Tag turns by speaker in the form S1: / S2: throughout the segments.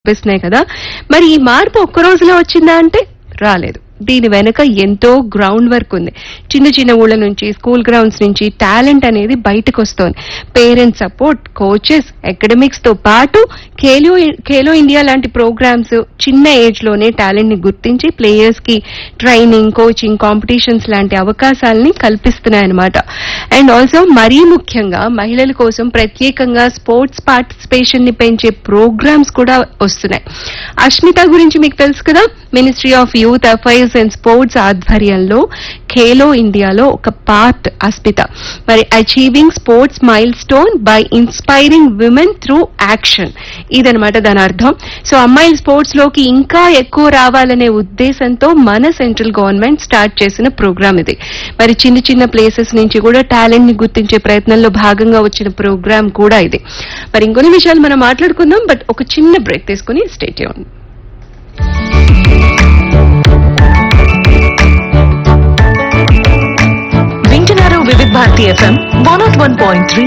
S1: కనిపిస్తున్నాయి కదా. మరి ఈ మార్పు ఒక్క రోజులో వచ్చిందా అంటే రాలేదు. దీని వెనక ఎంతో గ్రౌండ్ వర్క్ ఉంది. చిన్న చిన్న ఊళ్ళ నుంచి, స్కూల్ గ్రౌండ్స్ నుంచి టాలెంట్ అనేది బయటకు వస్తోంది. పేరెంట్స్ సపోర్ట్, కోచెస్, అకాడమిక్స్ తో పాటు ఖేలో ఇండియా లాంటి ప్రోగ్రామ్స్ చిన్న ఏజ్ లోనే టాలెంట్ ని గుర్తించి ప్లేయర్స్ కి ట్రైనింగ్, కోచింగ్, కాంపిటీషన్స్ లాంటి అవకాశాలని కల్పిస్తున్నాయన్నమాట. అండ్ ఆల్సో మరీ ముఖ్యంగా మహిళల కోసం ప్రత్యేకంగా స్పోర్ట్స్ పార్టిసిపేషన్ ని పెంచే ప్రోగ్రామ్స్ కూడా వస్తున్నాయి. అష్మిత గురించి మీకు తెలుసు కదా. Ministry of youth affairs and sports ఆధ్వర్యంలో ఖేలో ఇండియాలో ఒక పార్ట్ అస్మిత. మరి achieving sports mile stone by inspiring women through action, ఇదనమాట దాని అర్థం. సో అమ్మాయిల స్పోర్ట్స్ లోకి ఇంకా ఎక్కువ రావాలనే ఉద్దేశంతో మన సెంట్రల్ గవర్నమెంట్ స్టార్ట్ చేసిన ప్రోగ్రామ్ ఇది. మరి చిన్న చిన్న ప్లేసెస్ నుంచి కూడా టాలెంట్ ని గుర్తించే ప్రయత్నంలో భాగంగా వచ్చిన ప్రోగ్రామ్ కూడా ఇది. మరి ఇంకొన్ని విషయాలు మనం మాట్లాడుకుందాం, బట్ ఒక చిన్న బ్రేక్ తీసుకుని స్టే ట్యూన్.
S2: వింటున్నారు వివిధ Bharati FM 101.3.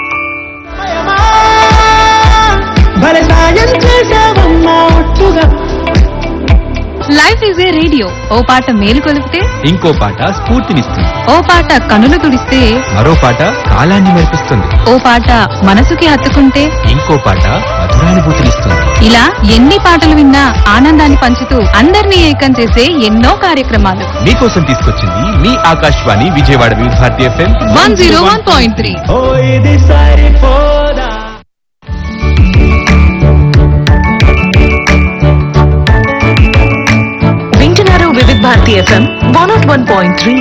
S3: Life is a radio. ఓ పాట మేలు కొలిపితే
S4: ఇంకో పాట స్ఫూర్తినిస్తుంది.
S3: ఓ పాట కనులు తుడిస్తే
S4: మరో పాట కాలాన్ని మెరిపిస్తుంది.
S3: ఓ పాట మనసుకి హత్తుకుంటే
S4: ఇంకో పాట మధురానుభూతినిస్తుంది.
S3: ఇలా ఎన్ని పాటలు విన్నా ఆనందాన్ని పంచుతూ అందరినీ ఏకం చేసే ఎన్నో కార్యక్రమాలు
S4: మీకోసం తీసుకొచ్చింది మీ ఆకాశవాణి విజయవాడ వివిధ భారతి FM
S3: 101.3.
S2: వింటున్నారు వివిధ భారతి FM 101.3.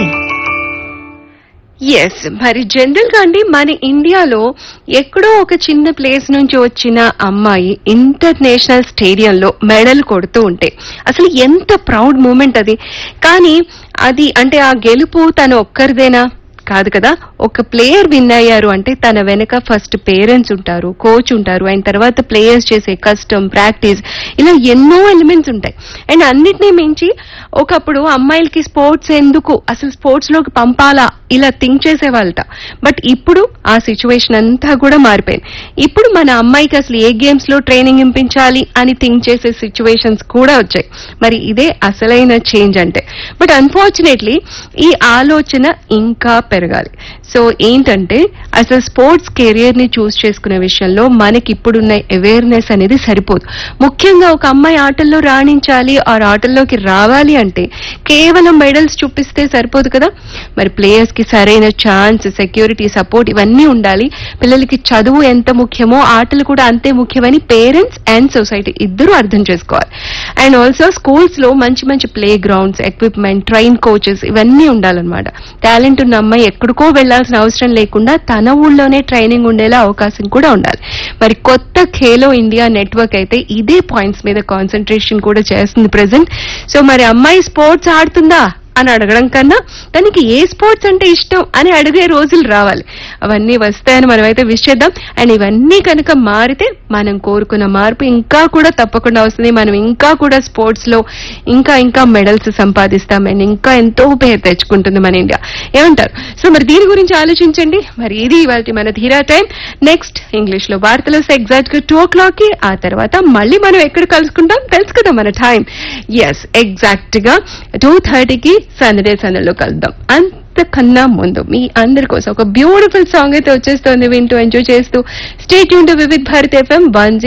S1: ఎస్, మరి జనరల్ గా అండి మన ఇండియాలో ఎక్కడో ఒక చిన్న ప్లేస్ నుంచి వచ్చిన అమ్మాయి ఇంటర్నేషనల్ స్టేడియంలో మెడల్ కొడుతూ ఉంటే అసలు ఎంత ప్రౌడ్ మూమెంట్ అది. కానీ అది అంటే ఆ గెలుపు తన ఒక్కరిదేనా? కాదు కదా. ఒక ప్లేయర్ విన్ అయ్యారు అంటే తన వెనక ఫస్ట్ పేరెంట్స్ ఉంటారు, కోచ్ ఉంటారు, అండ్ తర్వాత ప్లేయర్స్ చేసే కష్టం, ప్రాక్టీస్, ఇలా ఎన్నో ఎలిమెంట్స్ ఉంటాయి. అండ్ అన్నిటినీ మించి ఒకప్పుడు అమ్మాయిలకి స్పోర్ట్స్ ఎందుకు, అసలు స్పోర్ట్స్ లోకి పంపాలా, ఇలా థింక్ చేసేవాళ్ళట. బట్ ఇప్పుడు ఆ సిచ్యువేషన్ అంతా కూడా మారిపోయింది. ఇప్పుడు మన అమ్మాయికి అసలు ఏ గేమ్స్ లో ట్రైనింగ్ ఇప్పించాలి అని థింక్ చేసే సిచ్యువేషన్స్ కూడా వచ్చాయి. మరి ఇదే అసలైన చేంజ్ అంటే. బట్ అన్ఫార్చునేట్లీ ఈ ఆలోచన ఇంకా పెరగాలి. సో ఏంటంటే అసలు స్పోర్ట్స్ కెరియర్ ని చూస్ చేసుకునే విషయంలో మనకి ఇప్పుడున్న అవేర్నెస్ అనేది సరిపోదు. ముఖ్యంగా ఒక అమ్మాయి ఆటల్లో రాణించాలి, ఆ ఆటల్లోకి రావాలి అంటే కేవలం మెడల్స్ చూపిస్తే సరిపోదు కదా. మరి ప్లేయర్స్ కి సరైన ఛాన్స్, సెక్యూరిటీ, సపోర్ట్ ఇవన్నీ ఉండాలి. పిల్లలకి చదువు ఎంత ముఖ్యమో ఆటలు కూడా అంతే ముఖ్యమని పేరెంట్స్ అండ్ సొసైటీ ఇద్దరూ అర్థం చేసుకోవాలి. అండ్ ఆల్సో స్కూల్స్ లో మంచి మంచి play grounds, equipment, train coaches ఇవన్నీ ఉండాలన్నమాట. టాలెంట్ ఉన్న అమ్మాయి ఎక్కడికో వెళ్లాల్సిన అవసరం లేకుండా తన ఊళ్ళోనే ట్రైనింగ్ ఉండేలా అవకాశం కూడా ఉండాలి. మరి కొత్త ఖేలో ఇండియా నెట్వర్క్ అయితే ఇదే పాయింట్స్ మీద కాన్సన్ట్రేషన్ కూడా చేస్తుంది ప్రెసెంట్. సో మరి అమ్మాయి స్పోర్ట్స్ ఆడుతుందా అని అడగడం కన్నా తనకి ఏ స్పోర్ట్స్ అంటే ఇష్టం అని అడిగే రోజులు రావాలి. అవన్నీ వస్తాయని మనమైతే విష్ చేద్దాం. అండ్ ఇవన్నీ కనుక మారితే మనం కోరుకున్న మార్పు ఇంకా కూడా తప్పకుండా వస్తుంది. మనం ఇంకా కూడా స్పోర్ట్స్ లో ఇంకా ఇంకా మెడల్స్ సంపాదిస్తాం అండ్ ఇంకా ఎంతో పేరు తెచ్చుకుంటుంది మన ఇండియా. ఏమంటారు? సో మరి దీని గురించి ఆలోచించండి. మరి ఇది ఇవాళ మన ధీరా టైం. నెక్స్ట్ ఇంగ్లీష్ లో వార్తలు ఎగ్జాక్ట్ గా 2:00 కి. ఆ తర్వాత మళ్ళీ మనం ఎక్కడ కలుసుకుంటాం తెలుసు కదా మన టైం. ఎస్, ఎగ్జాక్ట్ గా 2:30 కి సండే ఛానల్లో కలుద్దాం. అంతకన్నా ముందు మీ అందరి కోసం ఒక బ్యూటిఫుల్ సాంగ్ అయితే వచ్చేస్తుంది. వింటూ ఎంజాయ్ చేస్తూ స్టే ట్యూన్ టు వివిధ భారతి FM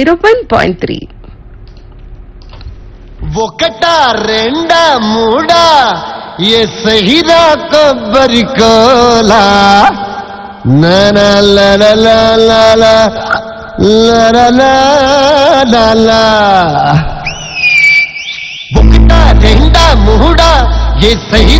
S1: 101.3.
S5: ఒకటా రెండా మూడా ఏ సహిరా కొబ్బరికోలా ఒకటా రెండా మూడా ఏ సహి